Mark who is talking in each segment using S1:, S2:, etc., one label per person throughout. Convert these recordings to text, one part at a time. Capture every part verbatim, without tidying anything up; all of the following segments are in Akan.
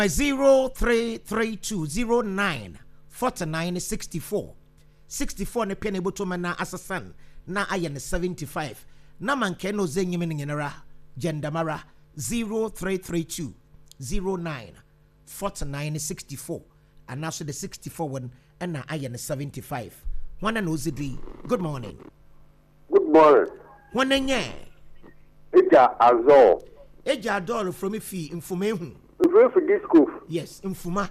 S1: zero three three two zero nine four nine six four. sixty-four ne pia ne botoma na asasan na aye ne seventy-five. Na manke no zenyime ne nyenera gendamara zero three three two zero nine four nine six four. And also the sixty-four one and na aye ne seventy-five. One and Ozidi. Good morning.
S2: Good morning.
S1: One nye.
S2: Eja Azor.
S1: Eja Adol from Ifi Infumehu.
S2: For this school.
S1: Yes, Infuma.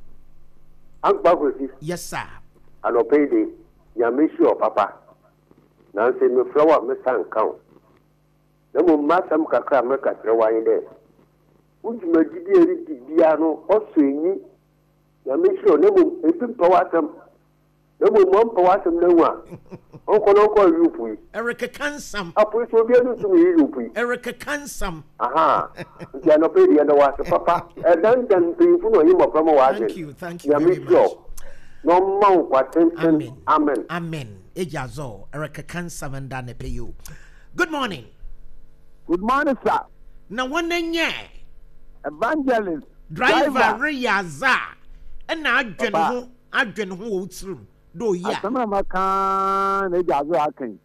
S2: I'm back with you.
S1: Yes, sir.
S2: And obey the Yamishu Papa. Nancy, me flower, me son count. No more massam kakra make a throw in there. Would you make the piano or swing? Yamishu, no more, if you power some. No more, one power some no one. Uncle, Uncle, you
S1: Erica Kansam.
S2: I put your bill to you.
S1: Erica Kansam.
S2: Aha. Janopedi and the water, Papa. And then can be full of him of Promo.
S1: Thank you, thank you very much.
S2: No more, what
S1: Amen.
S2: Amen.
S1: Amen. Ejazo, Erica Kansam and Dane pay you. Good morning.
S3: Good morning, sir.
S1: Now, one nye.
S3: Evangelist.
S1: Driver Riyaza. And now, Adwen, Adwen, who through. Do ya?
S3: Some of my can, Ejazo Akin.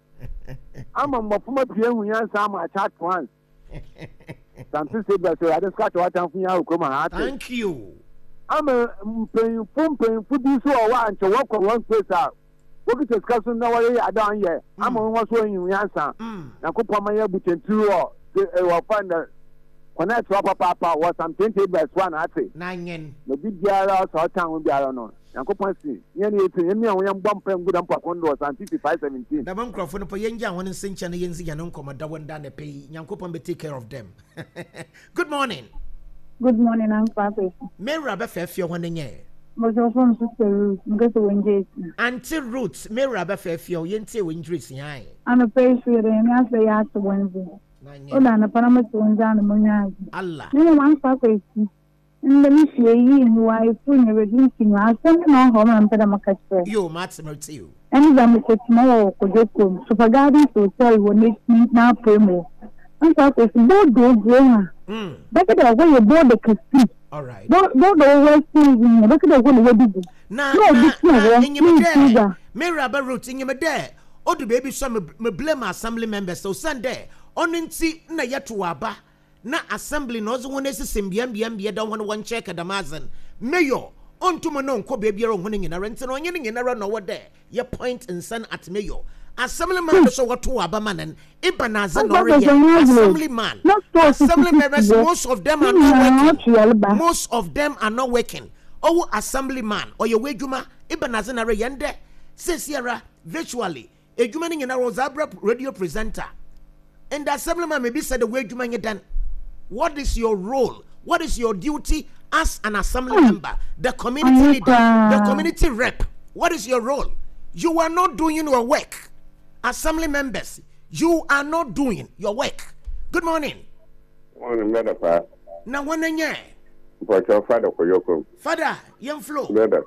S3: I'm a Mofuma Pian, we answer my chat once. Something said that I just got what I'm from come on.
S1: Thank you.
S3: I'm a paying pumping for this one to walk on one place out. What is discussing now? I don't yet. I'm on what's going in answer. Now, could come my button two or find the connect to Papa was some twenty best one. I say
S1: nine yen.
S3: The big girl or town will be around. Now, could see. Any young bump and good and Pacondo and fifty-five seventeen. The microphone for young one in Saint Chana Yenzi and Uncle Madawan down the pay. Young Copan be take care of them. Good morning.
S4: Good morning, I'm Papa.
S1: Mary Rabba Fairfield one year.
S4: But your phone sister Ruth, because of Windy.
S1: Until Roots, Mary Rabba Fairfield, Yente Windris.
S4: I'm a page for the and I say after Wednesday. Oh, then a Panama to one down the Monia.
S1: Allah.
S4: No one Papa. And the Michi, who I put in a reducing, I sent them all home and Pedamaca.
S1: You, Matsumer to you.
S4: And I'm a tomorrow, Kojokum, Supergardens Hotel, when they meet now, Primo. I'm Papa, both those women. Back at the way you board the casino.
S1: All right.
S4: Don't don't always see me. Look at the way you did.
S1: Nah, nah, in your day. Mary Rabba Root in your day. Oh, the baby some me blame assembly members. So Sunday, on in see na yatu aba. Na assembly knows one is a symbian bian don't want one check at the Mazan. Mayo, on to Manon, co baby or winning in a rent and on getting in a run over there. Your point and son at Mayo. Assembly man so what to Abaman and Ibanazan or assembly man. Assembly members, most of them are not working. Most of them are not working. Oh, assembly man or your wejuma, Ibanazan are yende. Says Sierra virtually. A human in a Rosabra radio presenter. And the assembly man maybe said the wejuma you done. What is your role? What is your duty as an assembly member? The community leader, the community rep. What is your role? You are not doing your work. Assembly members, you are not doing your work. Good morning.
S2: Morning, Mother. Pa.
S1: Now, one year.
S2: But your father for your home.
S1: Father, young flow.
S2: Mother.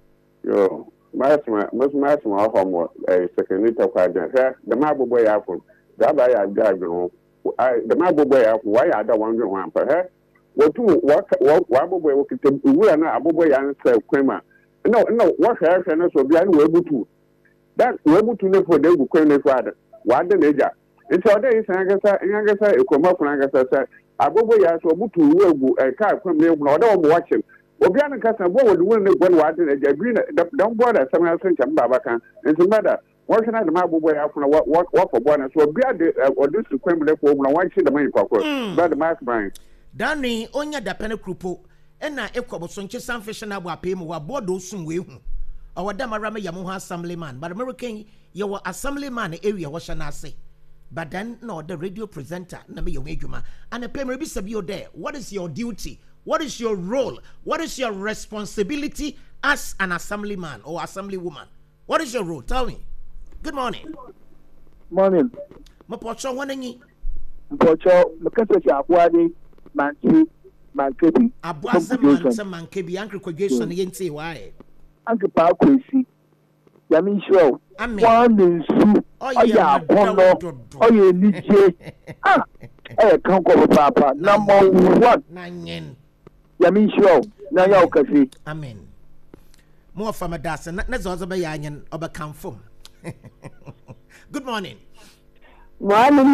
S2: Yo, my most maximum homework, a second little quadrant. The marble boy apple. That I have got the marble boy apple. Why I don't want to one for her? What two, what, what, what boy will get we are not a boy answer, Kramer. No, no, what her and us will be able to. That we're able to know for them who claim their father. What the major? It's all day, Sangasa, and Angasa, a comma from Angasa, I go away as well to a car from me, not all watching. Obiana Casa, what would win the one watching a green, don't bother some else in Babacan. It's a matter. What can I the marble way out from what what for one? So be or this to claim the form, one shit the money pocket. But the mask mind.
S1: Danny, Onya da Penacrupo, and I equal Sonche San Fishana wa pay more Bordeaux soon way. Our Damarama Yamuha assemblyman, but American, you were assemblyman area, what shall I say? But then, no, the radio presenter, Nami Yomejuma, and a pay maybe Sabio there. What is your duty? What is your role? What is your responsibility as an assemblyman or assemblywoman? What is your role? Tell me. Good morning.
S3: Morning.
S1: Mapocho, one any.
S3: Mapocho, look at your Abuadi, Manki, Mankebi.
S1: Abuasa Mansa Mankebi, Uncle Quagation, against say why.
S3: Uncle Paquisi, Yamin Show, one in soup, oh yeah, Pono, oh yeah, Niche, ah, eh, can't go Papa, number one. Yamin show. Now you can
S1: Amen. More from a das and that's also by Yan or come Good morning.
S3: Morning,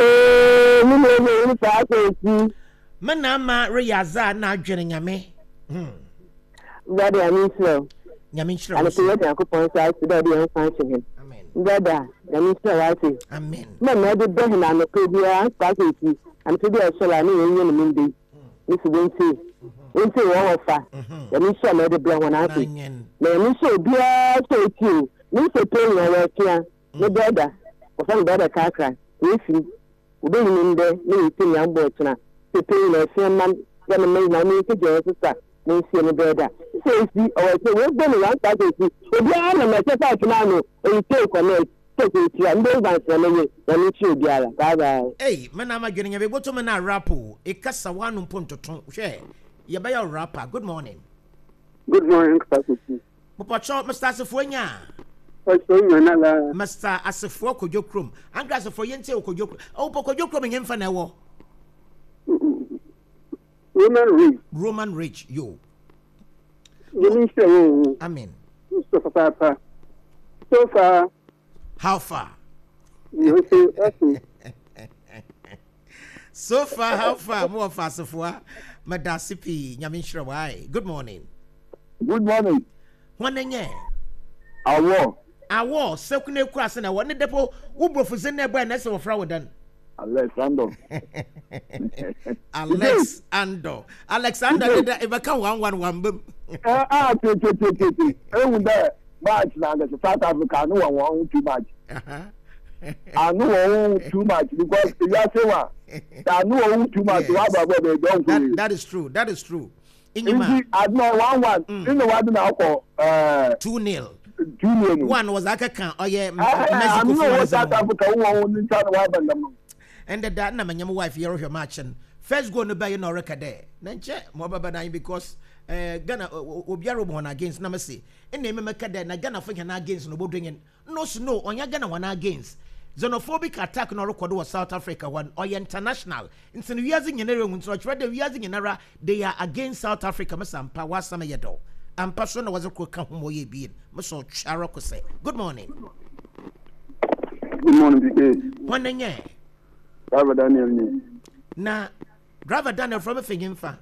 S1: Manama Riaza now joining me.
S3: Brother, I mean slow.
S1: Yamin Shrow.
S3: And if you let Uncle Point out to the function him.
S1: Amen.
S3: Brother, I mean slow, I see.
S1: Amen.
S3: Man, I did better than the previous party. And to be a soul, I mean, in Mindy. Miss Wincy. Wincy, all of us. The mission made the brown one. I think. May we so be a so too. Mister Tony, I work here. No brother. Or some brother Kakra. If you will be in there, me, young boy tonight. To pay a same man, then a man, I mean, to your sister. Me, see any brother. So, see, or so we're going to run that. If you are a message, I can know, and you take on it.
S1: Hey, man, I'm getting a bit of a rapper. A cassa one point to share. You buy a rapper. Good morning.
S2: Good morning,
S1: Papacho, Mister Safonia. Master Asafo Kojokrum. And grass for Yente Kojok. Oh, Pokojokrum in Infanewo.
S2: Roman Ridge.
S1: Roman Ridge, you. Amen.
S2: So far. So far.
S1: How far?
S2: You see,
S1: so far, how far? More fast for Madasipi, Yamishra. Why? Good morning.
S3: Good morning.
S1: One day,
S3: I war.
S1: I war, second class, and I want the depot. Uber for Zeneba and Nessa of Frawadan.
S3: Alexander.
S1: Alex Ando. Alexander, if I come one, one, one, boom.
S3: Ah, take it, take it. Oh, there. Much now that South Africa no one want too much. I know too much because you are saying I know too much.
S1: That, that is true. That is true. In your man,
S3: I know one one. In the one now for uh
S1: two nil.
S3: Two nil.
S1: One was like a can. Oh yeah,
S3: Mexico for South Africa. Who won the
S1: and the dad na my wife here of your match and first go no buy no record there. Then check more baba because. Uh, Ghana obiara won against na say and name make that na Ghana for na against no bodwingen no snow onya Ghana one against xenophobic attack no record was South Africa one or international into the years in general so try the years in general they are against South Africa masampa wasama yedo and person was a quick come moye being muso charoko say good morning.
S2: Good morning, B K.
S1: One day
S2: Driver Daniel
S1: na driver Daniel from a thing fa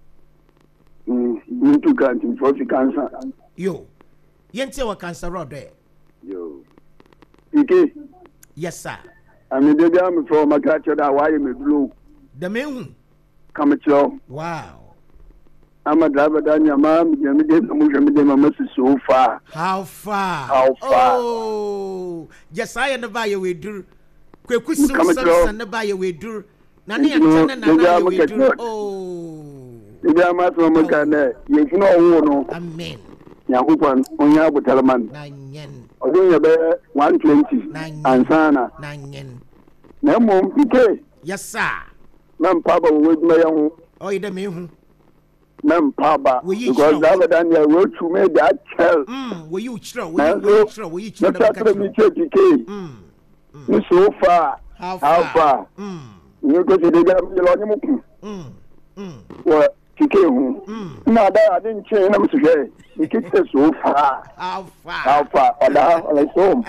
S2: Mm, to can't for cancer.
S1: Yo, Yente wa cancer road there.
S2: Yo, B K.
S1: Yes, sir.
S2: I mean, the damn from my catch that why me blue.
S1: The man.
S2: Come at you.
S1: Wow.
S2: I'm a driver than your mom. You did the motion so far.
S1: How far?
S2: How far?
S1: Oh, yes, I and the buyer we do. Quick, and the buyer we do. Nani and Tana, we do. Oh.
S2: The Yama from Macane, you know, no.
S1: Amen.
S2: Yahupan, Onyabu Talaman.
S1: Nine yen.
S2: Odoya one twenty. And Sana.
S1: Nine yen.
S2: No more P K.
S1: Yes, sir.
S2: Mam Papa with my own.
S1: Oh, you don't mean
S2: Mam Papa. Because rather than your road to make that child.
S1: Hmm, were you true? Were you true? Were you true?
S2: P K. Hmm. So far.
S1: How far?
S2: How far?
S1: Hmm.
S2: You go to the
S1: Hmm. Hmm.
S2: What? P K. No, I didn't change. I'm sorry. You keep it so far.
S1: How far?
S2: How far? Like home.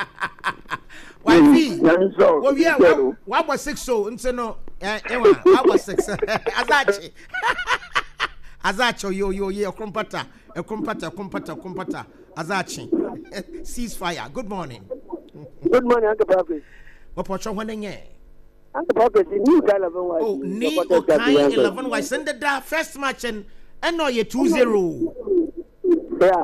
S1: Why me? Well, yeah, what was six so? And so no, I was six. Azachi. Azacho, yo, yo, yo, compata, a compata, compata, compata. Azachi. Ceasefire. Good morning.
S3: Good morning, Uncle Papi.
S1: What was your one in
S3: Uncle Papi, new eleven.
S1: Oh, new okay, eleven. Why send the first match and and no, you're two zero.
S3: Yeah.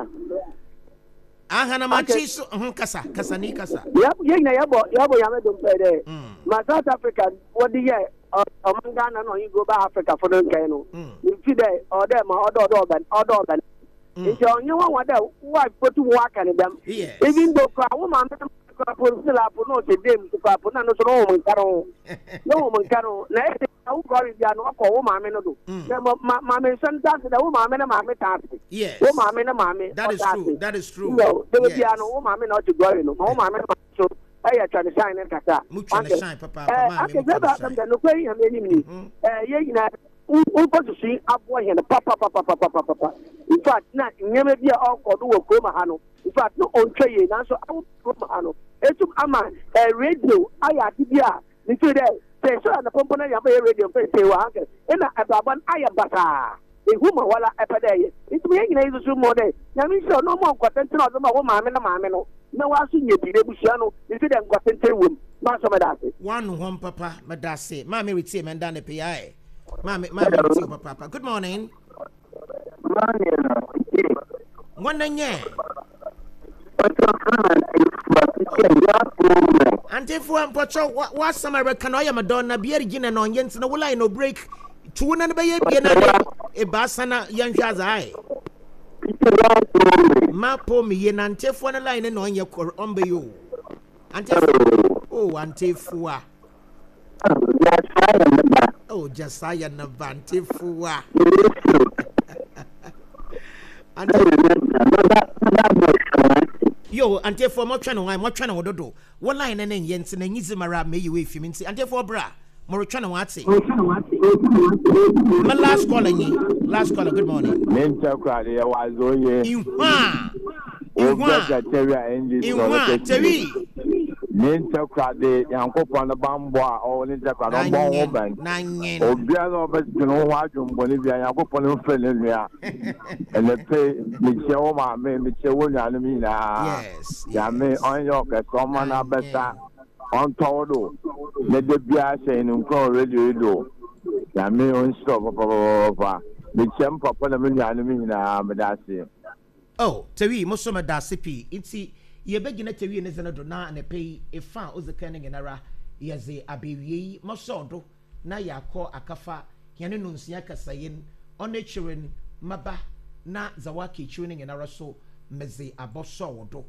S1: Ahana machi so kasa kasa ni kasa.
S3: Yeah, yeah, yabo yabo yame dum pede. Ma South Africa what the year among Ghana no you go back Africa for them kind no. You see there or them or other organ other organ. If you only one there why put to work and them. Even though a woman put still up no the them to papa no so no man karo. No man karo. Na how go ya no ko woman me no do. Ma ma me son that the woman me na ma me task.
S1: Yes.
S3: Woman me na ma me.
S1: That is true. That is true.
S3: No, there will be no woman me not to go no. Woman me so I try to shine and kaka.
S1: Much to shine papa.
S3: Eh, I can never come there no way am any ni. Eh, ye na
S5: Uko to see up one and papa papa papa papa. In fact, not never be all called to Coma Hano. In fact, no on train, and so out Coma Hano. It took a man, a radio, I had to be into there. Say, so, and the company of a radio, say, Wanker, and a Baban Ayabata. A woman while I ever day. It's me, it's a more day. Now, we saw no more content of a woman and a man. No, I see you, Peter Bushano, is it a content room? Master Madasi.
S1: One one papa, Madasi. Mammy with him and Danny P I. Mammy, mammy with him, papa. Good morning. One and yeah. And if one patrol, what some American I am a donna, beer gin and onions, and a will I no break. Two and a baby, a basana, young jazz eye. Mapo me and Antef one line and on your core on you. Antef, oh, Antefua. Oh, just I am a Vantifua. Yo, Antefua, more channel, I'm more channel, do. One line and then Jensen and Yizimara may you if you mean, Antefua bra. Morochana Watsi. My last calling, last caller, good morning.
S6: Mental crowd, I was going
S1: in one. In one. In one. Terry.
S6: Mental crowd, Uncle Pon the Bamboa, or Ninja crowd, on Bon Nine. Oh, Biano, but you know what, Bolivia, Uncle Pon the Philia. And the pay, Michelle, Michelle, Yanamina. Yes. Yame on your common abessa. On todo, let the beer saying, Uncle Radio. Yame on stop, Papa. The champ of Panamina, Madasi.
S1: Oh, Terry, Mosoma Dasipi. It's ye begin at Terry and Zanadona and a pay a fan was the canning in Ara. Yes, a baby, Mosodo. Na ya call a kafa, Yanun Siaka saying, on a children, Maba, na Zawaki tuning in Araso, Meze Abosodo.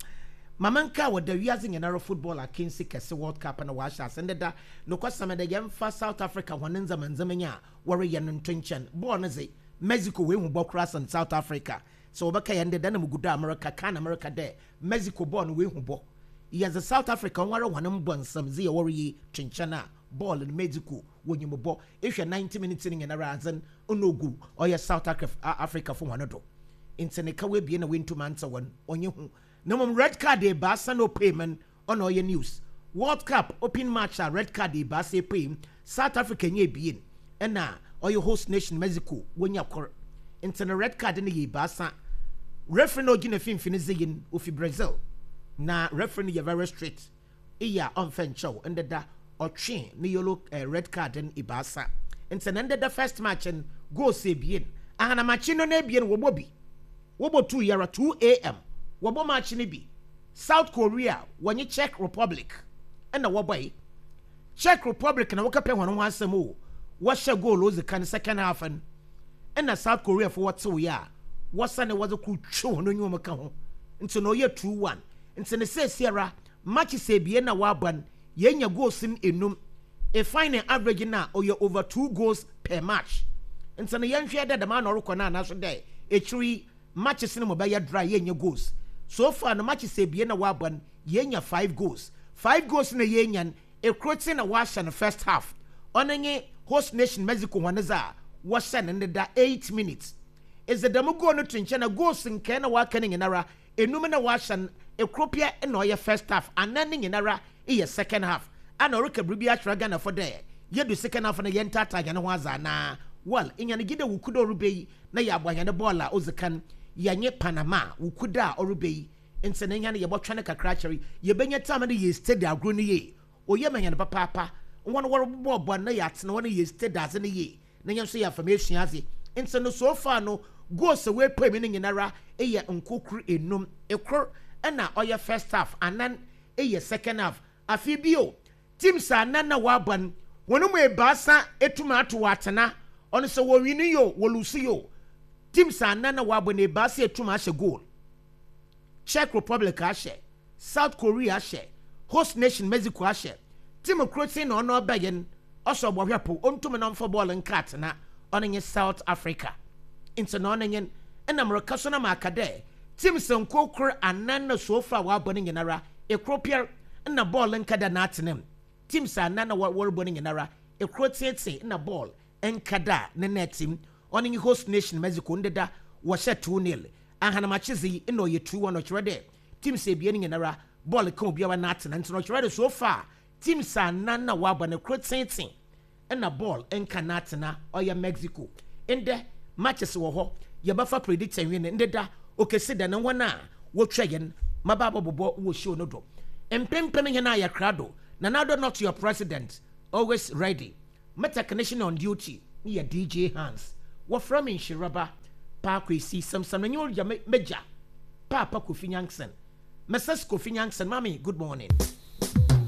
S1: Mamanka with the using in our football at Kinsey Kese World Cup and a wash us and that no question of the young fast South Africa one in Zaman Zamania, warrior and tension, born as a Mexico win Bokras and South Africa. So Baka and the Danamuguda America can America there, Mexico born win bo. He has a South African one one born some Z warrior Chinchana, ball in Mexico when you bo. If you're ninety minutes in a razan, Unogu or your South Africa for one do. In Seneca will be in a win to Mansa one on you. No more red card de basa no payment on all your news. World Cup open match a red card de basa pay South Africa nye bien. And now or your host nation Mexico when you are into the red card in the basa. Referee no gina fin finizayin ufi Brazil. Na referee ya very straight. Iya on fen show and da or chain ni yolo red card in ibasa. Into the the first match and go say bien. Ahana machino ne bien wobobi. Wobo two yara two A M. Wabo match ni bi South Korea when you Czech Republic and the waboy Czech Republic na waka pe hono asem o what shall goal was the kind second half and and the South Korea for what so ya what's an was a cool show no nyoma ka ho nti no ye two one nti ne say Sierra match say bi na waban yenya goals in enum a final average na or you over two goals per match nti ne yenhwe da the man orukọ na na so dey e three matches in mo ba ya dry yenya goals. So far, no match is a bien a waban, yenya five goals. Five goals in a yenyan, a crotch in a wash and the first half. On a host nation Mexico Wanaza, was sent in the eight minutes. Is the Damugo no Trinchana goals in Kena Wakaning in Ara, a numina wash and a cropia and oya first half, and landing in Ara, a second half. And Orica Bribia Tragana for there. Yet the second half and a yenta Taganawaza na. Well, in Yanagida Wukudo Rube, na Yabayana Bola, Ozakan. Yanye Panama, Ukuda or Rubey, and Senanyana Yabotranica Cratchery, Yabenya Tamani ye steady our green ye, or Yaman Papa, one war bob one yats, no one ye steady as in a ye, Nayam say affirmation as it, and so no so far no goes away permanent in Ara, a year on cook in num, a cur, and now all your first half, and then a year second half, a fibio. Tim Sa Nana Waban, one of my basa, etuma to watana, on so we knew you, Wolucio. Team Sanana Wabone Basi Tumasha goal. Czech Republic Ashe, South Korea Ashe, host nation Mexico Ashe, Team Croatia on no bagging, also Wapo, Untuman for ball and catana, on South Africa. Into Nonanian, and Americana Macade, Team Sanko and Nana so far while burning in Ara, a cropier, and a ball and cadanatinum. Team Sanana what were burning in Ara, a Croatia in a ball, enkada ne netim on in host nation Mexico ndeda wo hye two nil ahanamachizi ino ye two one ochwede team se bia ni nara ball kan bia wa nat na ntino ochwede so far team sa nan na wa ba ne krotentin na ball enka nat na oya Mexico inde matches wo ho ye ba fa predict win ndeda okese da ne wona wo twayen mababa bobo wo show no do empempem he na ya krado na nado not your president always ready meta connection on duty ya D J Hans wo from in Shiraba Park we see some some new meja Papa Kofi Yankson Missus Kofi Yankson mommy good morning